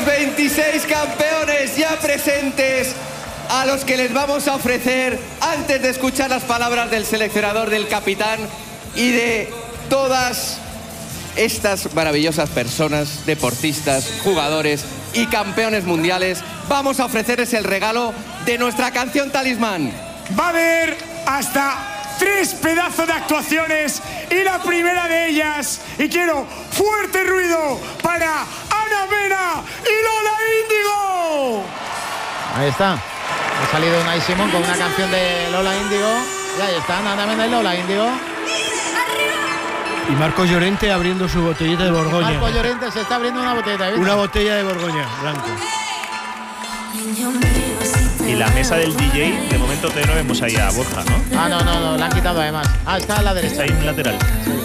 los 26 campeones ya presentes, a los que les vamos a ofrecer, antes de escuchar las palabras del seleccionador, del capitán y de todas estas maravillosas personas, deportistas, jugadores y campeones mundiales, vamos a ofrecerles el regalo de nuestra canción talismán. Va a haber hasta 3 pedazos de actuaciones y la primera de ellas, y quiero fuerte ruido para Ana Mena y Lola Índigo. Ahí está. Ha salido Unai Simón con una canción de Lola Índigo. Y ahí están Ana Mena y Lola Índigo. Y Marcos Llorente abriendo su botellita de Borgoña. Marcos Llorente se está abriendo una botellita. ¿viste? Una botella de Borgoña, blanco. Y la mesa del DJ, de momento todavía no vemos ahí a Borja, ¿no? No, la han quitado además. Está a la derecha. Está ahí en lateral.